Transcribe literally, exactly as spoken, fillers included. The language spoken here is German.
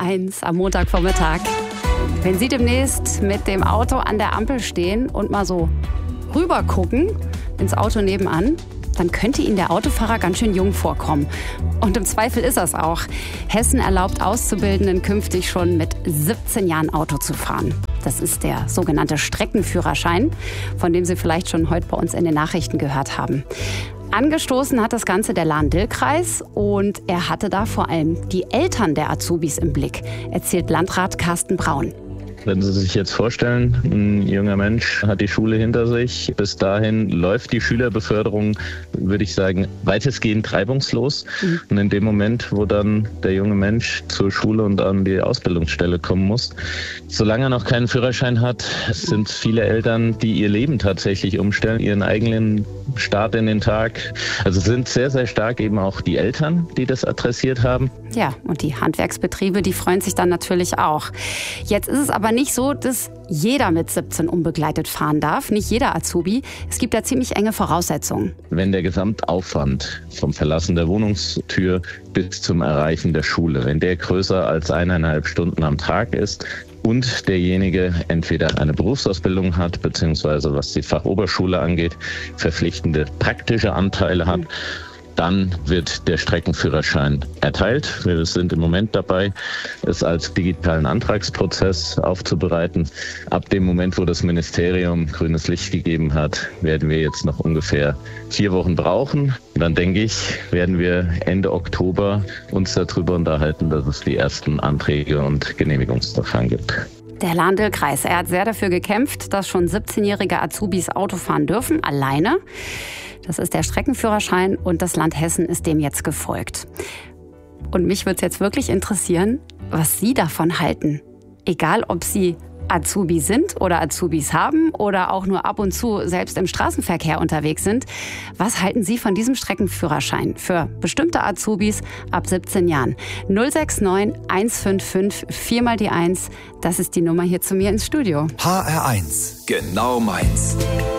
eins am Montagvormittag. Wenn Sie demnächst mit dem Auto an der Ampel stehen und mal so rüber gucken ins Auto nebenan, dann könnte Ihnen der Autofahrer ganz schön jung vorkommen. Und im Zweifel ist das auch. Hessen erlaubt Auszubildenden künftig schon mit siebzehn Jahren Auto zu fahren. Das ist der sogenannte Streckenführerschein, von dem Sie vielleicht schon heute bei uns in den Nachrichten gehört haben. Angestoßen hat das Ganze der Lahn-Dill-Kreis und er hatte da vor allem die Eltern der Azubis im Blick, erzählt Landrat Carsten Braun. Wenn Sie sich jetzt vorstellen, ein junger Mensch hat die Schule hinter sich. Bis dahin läuft die Schülerbeförderung, würde ich sagen, weitestgehend reibungslos. Mhm. Und in dem Moment, wo dann der junge Mensch zur Schule und an die Ausbildungsstelle kommen muss, solange er noch keinen Führerschein hat, sind viele Eltern, die ihr Leben tatsächlich umstellen, ihren eigenen Start in den Tag. Also sind sehr, sehr stark eben auch die Eltern, die das adressiert haben. Ja, und die Handwerksbetriebe, die freuen sich dann natürlich auch. Jetzt ist es aber nicht so, dass jeder mit siebzehn unbegleitet fahren darf, nicht jeder Azubi. Es gibt da ziemlich enge Voraussetzungen. Wenn der Gesamtaufwand vom Verlassen der Wohnungstür bis zum Erreichen der Schule, wenn der größer als eineinhalb Stunden am Tag ist, und derjenige entweder eine Berufsausbildung hat, beziehungsweise was die Fachoberschule angeht, verpflichtende praktische Anteile hat, dann wird der Streckenführerschein erteilt. Wir sind im Moment dabei, es als digitalen Antragsprozess aufzubereiten. Ab dem Moment, wo das Ministerium grünes Licht gegeben hat, werden wir jetzt noch ungefähr vier Wochen brauchen. Und dann denke ich, werden wir Ende Oktober uns darüber unterhalten, dass es die ersten Anträge und Genehmigungsverfahren gibt. Der Lahn-Dill-Kreis, er hat sehr dafür gekämpft, dass schon siebzehnjährige Azubis Auto fahren dürfen, alleine. Das ist der Streckenführerschein und das Land Hessen ist dem jetzt gefolgt. Und mich würde es jetzt wirklich interessieren, was Sie davon halten. Egal, ob Sie Azubi sind oder Azubis haben oder auch nur ab und zu selbst im Straßenverkehr unterwegs sind. Was halten Sie von diesem Streckenführerschein für bestimmte Azubis ab siebzehn Jahren? null sechs neun eins fünf fünf vier mal die eins, das ist die Nummer hier zu mir ins Studio. H R eins, genau meins.